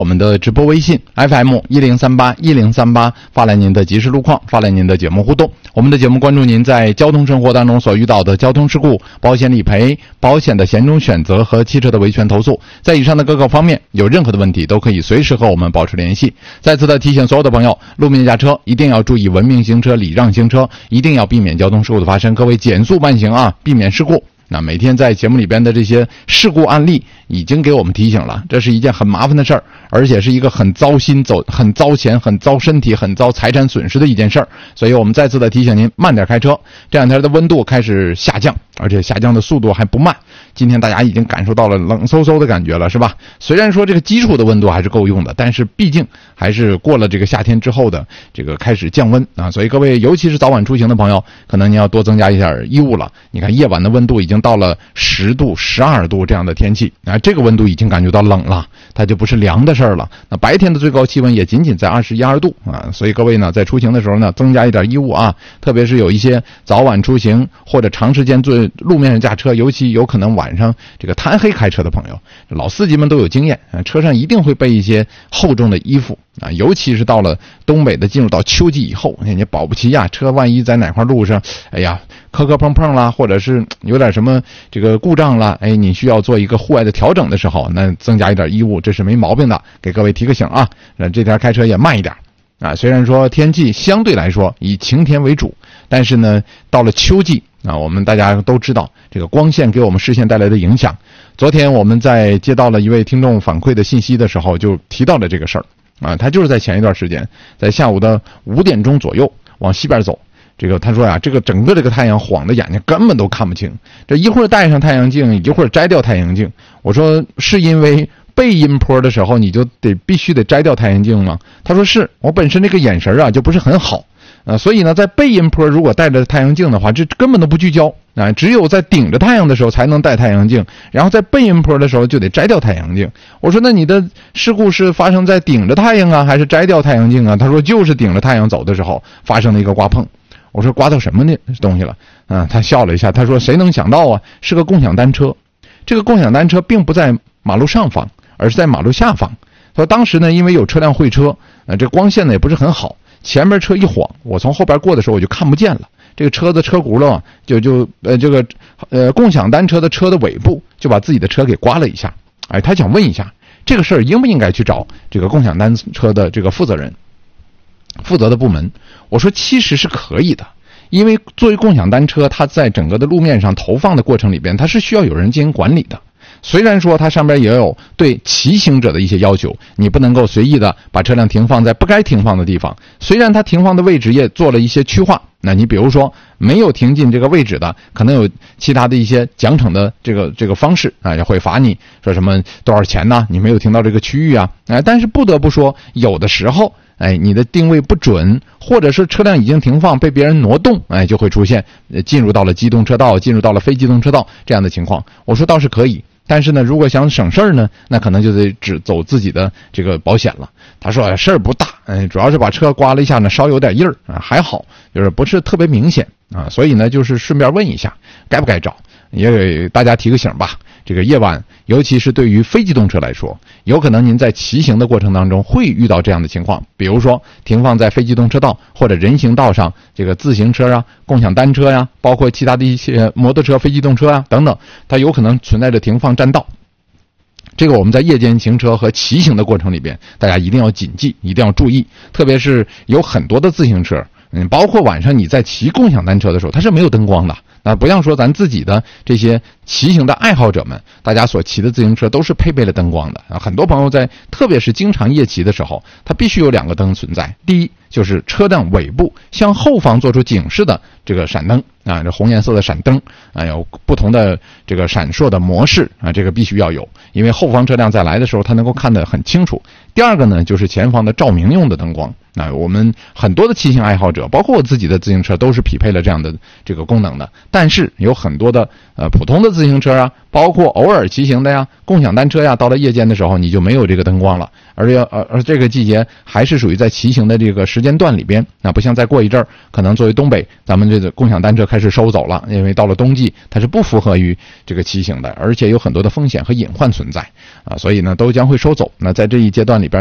我们的直播微信 FM10381038发来您的即时路况，发来您的节目互动。我们的节目关注您在交通生活当中所遇到的交通事故、保险理赔、保险的险种选择和汽车的维权投诉。在以上的各个方面有任何的问题都可以随时和我们保持联系。再次的提醒所有的朋友，路面驾车一定要注意文明行车、礼让行车，一定要避免交通事故的发生。各位减速慢行啊，避免事故。那每天在节目里边的这些事故案例已经给我们提醒了，这是一件很麻烦的事儿，而且是一个很糟心、很糟钱、很糟身体、很糟财产损失的一件事儿。所以我们再次的提醒您慢点开车。这两天的温度开始下降，而且下降的速度还不慢。今天大家已经感受到了冷飕飕的感觉了，是吧？虽然说这个基础的温度还是够用的，但是毕竟还是过了这个夏天之后的这个开始降温啊，所以各位尤其是早晚出行的朋友，可能你要多增加一下衣物了。你看夜晚的温度已经到了10度、12度这样的天气啊，这个温度已经感觉到冷了，它就不是凉的事儿了。那白天的最高气温也仅仅在21、22度啊，所以各位呢在出行的时候呢，增加一点衣物啊，特别是有一些早晚出行或者长时间坐路面上驾车，尤其有可能晚上这个贪黑开车的朋友，老司机们都有经验啊，车上一定会备一些厚重的衣服啊，尤其是到了东北的进入到秋季以后，你保不齐呀，车万一在哪块路上，哎呀磕磕碰碰啦，或者是有点什么这个故障啦，哎，你需要做一个户外的调整的时候，那增加一点衣物，这是没毛病的，给各位提个醒啊。那这天开车也慢一点啊，虽然说天气相对来说以晴天为主，但是呢，到了秋季啊，我们大家都知道这个光线给我们视线带来的影响。昨天我们在接到了一位听众反馈的信息的时候，就提到了这个事儿啊，他就是在前一段时间，在下午的5点钟左右往西边走。这个他说呀，这个整个这个太阳晃的眼睛根本都看不清，这一会儿戴上太阳镜，一会儿摘掉太阳镜。我说是因为背阴坡的时候你就必须得摘掉太阳镜吗？他说是，我本身这个眼神啊就不是很好所以呢在背阴坡如果戴着太阳镜的话，这根本都不聚焦啊，只有在顶着太阳的时候才能戴太阳镜，然后在背阴坡的时候就得摘掉太阳镜。我说那你的事故是发生在顶着太阳啊还是摘掉太阳镜啊？他说就是顶着太阳走的时候发生了一个刮碰。我说刮到什么东西了他笑了一下，他说谁能想到啊，是个共享单车。这个共享单车并不在马路上方，而是在马路下方。他说当时呢因为有车辆会车这光线呢也不是很好，前面车一晃，我从后边过的时候我就看不见了，这个车的车轱辘啊这个共享单车的车的尾部就把自己的车给刮了一下。哎，他想问一下这个事儿应不应该去找这个共享单车的这个负责的部门。我说其实是可以的，因为作为共享单车，它在整个的路面上投放的过程里边，它是需要有人进行管理的。虽然说它上边也有对骑行者的一些要求，你不能够随意的把车辆停放在不该停放的地方，虽然它停放的位置也做了一些区划，那你比如说没有停进这个位置的，可能有其他的一些奖惩的这个方式啊，也会罚你说什么多少钱呢？你没有停到这个区域啊，但是不得不说有的时候你的定位不准，或者是车辆已经停放被别人挪动，就会出现进入到了机动车道，进入到了非机动车道这样的情况。我说倒是可以，但是呢如果想省事儿呢，那可能就得只走自己的这个保险了。他说事儿不大，主要是把车刮了一下呢，稍有点印儿还好，就是不是特别明显所以呢就是顺便问一下该不该找，也给大家提个醒吧。这个夜晚尤其是对于非机动车来说，有可能您在骑行的过程当中会遇到这样的情况，比如说停放在非机动车道或者人行道上，这个自行车共享单车包括其他的一些摩托车、非机动车等等，它有可能存在着停放占道。这个我们在夜间行车和骑行的过程里边，大家一定要谨记，一定要注意，特别是有很多的自行车包括晚上你在骑共享单车的时候，它是没有灯光的。那不像说咱自己的这些骑行的爱好者们，大家所骑的自行车都是配备了灯光的很多朋友在特别是经常夜骑的时候，它必须有2个灯存在。第一就是车辆尾部向后方做出警示的这个闪灯这红颜色的闪灯有不同的这个闪烁的模式这个必须要有，因为后方车辆再来的时候它能够看得很清楚。第二个呢就是前方的照明用的灯光那我们很多的骑行爱好者，包括我自己的自行车，都是匹配了这样的这个功能的。但是有很多的普通的自行车啊，包括偶尔骑行的呀、共享单车呀，到了夜间的时候你就没有这个灯光了，而这个季节还是属于在骑行的这个时间段里边，那不像再过一阵儿，可能作为东北，咱们这个共享单车开始收走了，因为到了冬季它是不符合于这个骑行的，而且有很多的风险和隐患存在啊，所以呢都将会收走。那在这一阶段里边